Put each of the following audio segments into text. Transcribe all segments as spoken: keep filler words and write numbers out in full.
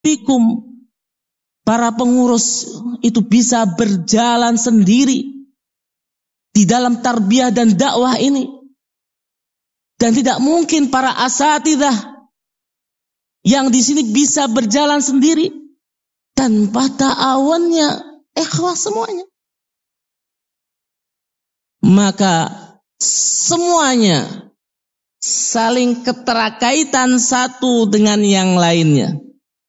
fikum, para pengurus itu bisa berjalan sendiri di dalam tarbiyah dan dakwah ini. Dan tidak mungkin para asatidzah yang di sini bisa berjalan sendiri tanpa ta'awunnya ikhwah semuanya. Maka semuanya saling keterkaitan satu dengan yang lainnya.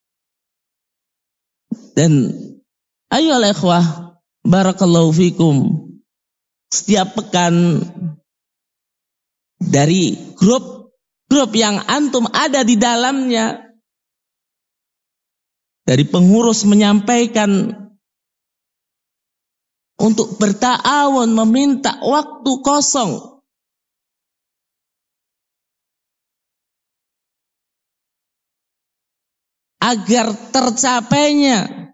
Dan ayolah ikhwah, barakallahu fikum, setiap pekan dari grup-grup yang antum ada di dalamnya, dari pengurus menyampaikan untuk berta'awun, meminta waktu kosong agar tercapainya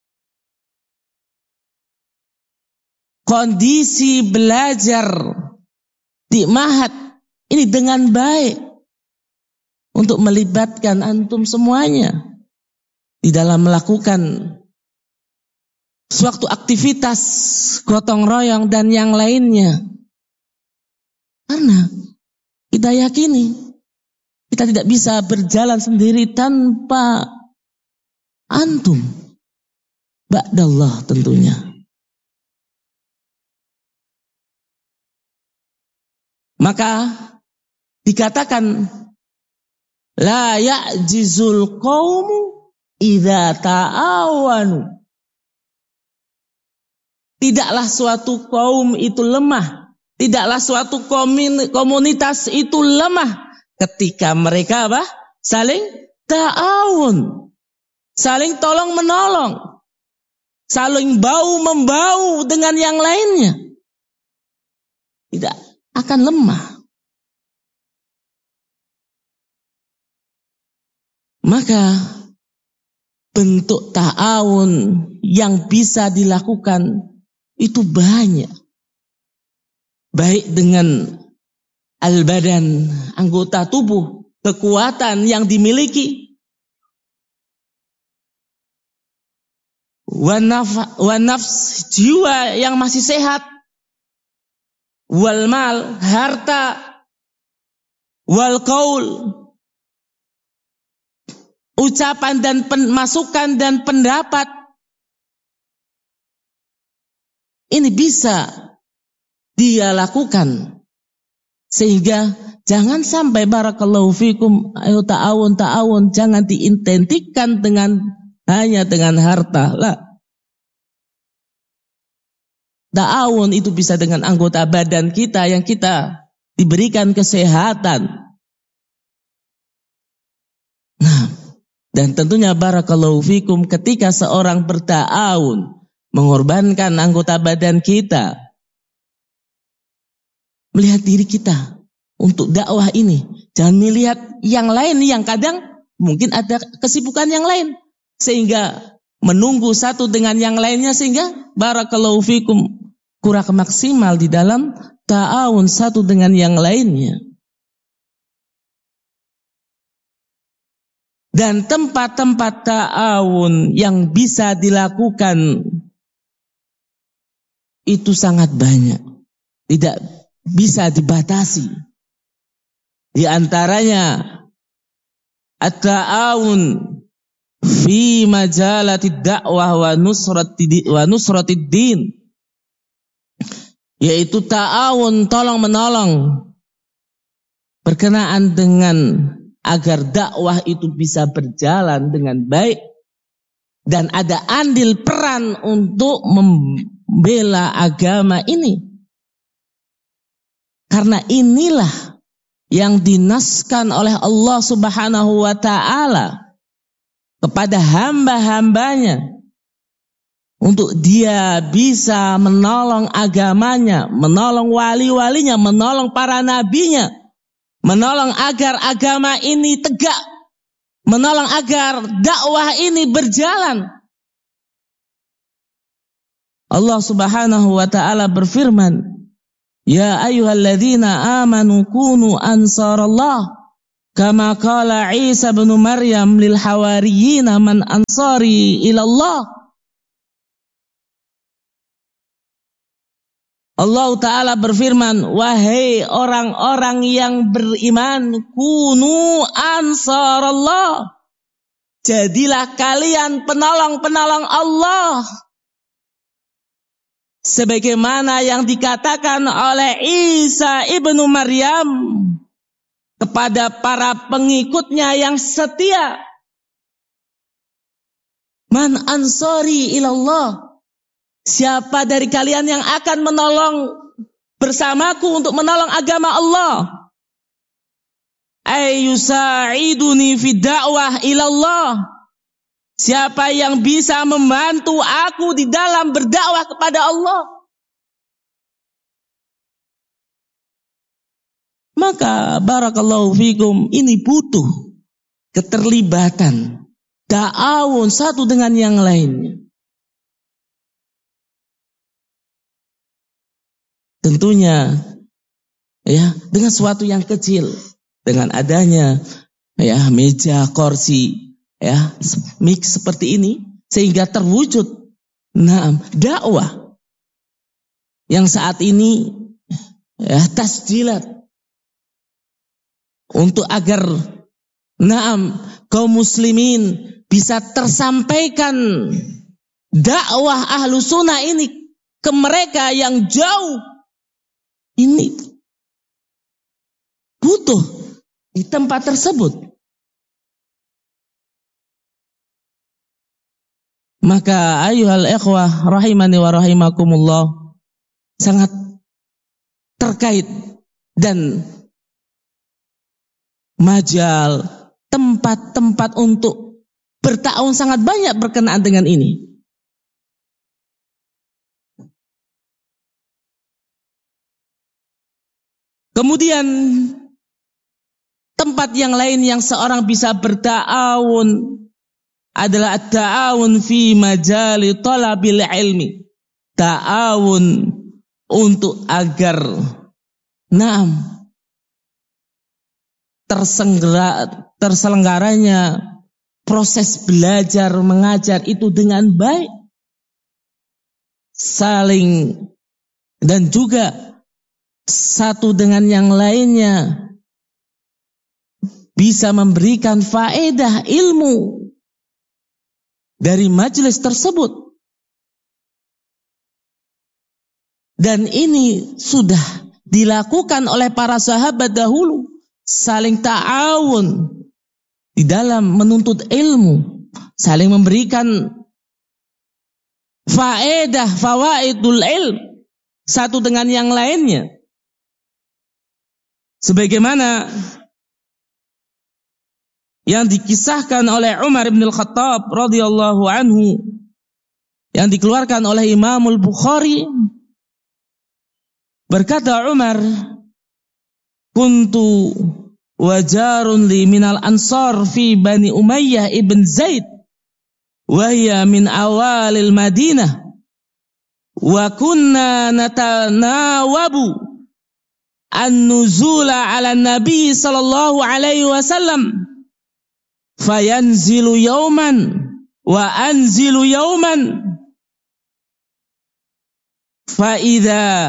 kondisi belajar di ma'had ini dengan baik untuk melibatkan antum semuanya di dalam melakukan suatu aktivitas gotong royong dan yang lainnya. Karena kita yakini kita tidak bisa berjalan sendiri tanpa antum, ba'dallah tentunya. Maka dikatakan la ya'jizul qaumu idza ta'awanu. Tidaklah suatu kaum itu lemah, tidaklah suatu komunitas itu lemah ketika mereka apa? Saling ta'awun, saling tolong menolong, saling bau membau dengan yang lainnya. Tidak akan lemah. Maka bentuk ta'awun yang bisa dilakukan itu banyak. Baik dengan al-badan, anggota tubuh, kekuatan yang dimiliki, wa nafs, jiwa yang masih sehat, wal mal, harta, wal qaul, ucapan dan pen, masukan dan pendapat. Ini bisa dia lakukan. Sehingga jangan sampai barakallahu fikum, ayo ta'awun, ta'awun, jangan diidentikan dengan hanya dengan harta. Lah. Ta'awun itu bisa dengan anggota badan kita yang kita diberikan kesehatan. Nah, dan tentunya barakallahu fikum ketika seorang berta'awun, mengorbankan anggota badan kita, melihat diri kita untuk dakwah ini. Jangan melihat yang lain yang kadang mungkin ada kesibukan yang lain. Sehingga menunggu satu dengan yang lainnya sehingga barakallahu fikum kurang maksimal di dalam ta'awun satu dengan yang lainnya. Dan tempat-tempat ta'awun yang bisa dilakukan itu sangat banyak. Tidak bisa dibatasi. Di antaranya at-ta'awun fi majalati dakwah wa nusrati wa nusratid din, yaitu ta'awun tolong menolong berkenaan dengan agar dakwah itu bisa berjalan dengan baik dan ada andil peran untuk membela agama ini. Karena inilah yang dinaskan oleh Allah Subhanahu wa ta'ala kepada hamba-hambanya untuk dia bisa menolong agamanya, menolong wali-walinya, menolong para nabinya, menolong agar agama ini tegak, menolong agar dakwah ini berjalan. Allah Subhanahu wa ta'ala berfirman, ya ayyuhalladzina amanu kunu ansarallah Kama qala Isa bin Maryam lil hawariyina man ansari ilallah. Allah Ta'ala berfirman, wahai orang-orang yang beriman, kunu ansarallah. Jadilah kalian penolong-penolong Allah. Sebagaimana yang dikatakan oleh Isa ibnu Maryam kepada para pengikutnya yang setia. Man ansari ilallah. Siapa dari kalian yang akan menolong bersamaku untuk menolong agama Allah? Ayyusa'iduni fid da'wah ilallah. Siapa yang bisa membantu aku di dalam berdakwah kepada Allah? Maka barakallahu fikum, ini butuh keterlibatan, ta'awun satu dengan yang lainnya. Tentunya ya dengan sesuatu yang kecil, dengan adanya ya meja, kursi, ya mix seperti ini sehingga terwujud nah dakwah yang saat ini ya tasjilat untuk agar naam kaum muslimin bisa tersampaikan dakwah ahlu sunnah ini ke mereka yang jauh. Ini butuh di tempat tersebut. Maka ayuhal ikhwah rahimani wa rahimakumullah, sangat terkait dan majal, tempat-tempat untuk berta'awun sangat banyak berkenaan dengan ini. Kemudian tempat yang lain yang seorang bisa berta'awun adalah ta'awun fi majali talabil ilmi. Ta'awun untuk agar naam tersenggara, terselenggaranya proses belajar mengajar itu dengan baik, saling dan juga satu dengan yang lainnya bisa memberikan faedah ilmu dari majelis tersebut. Dan ini sudah dilakukan oleh para sahabat dahulu, saling ta'awun di dalam menuntut ilmu, saling memberikan faedah, fawaidul ilm satu dengan yang lainnya. Sebagaimana yang dikisahkan oleh Umar bin Al-Khattab radhiyallahu anhu, yang dikeluarkan oleh Imamul Bukhari, berkata Umar, kuntu wajarun li minal ansar fi Bani Umayyah ibn Zaid wa hiya min awalil Madinah wa kunna natanawabu an-nuzula ala nabi sallallahu alaihi wasallam fayanzilu yawman wa anzilu yawman fa idza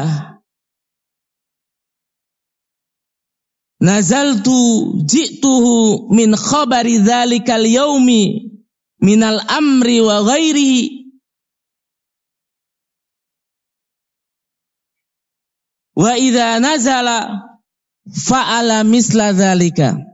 nazaltu ji'tuhu min khabari dhalikal yawmi minal amri wa ghairihi wa idza nazala fa'ala misla dhalika.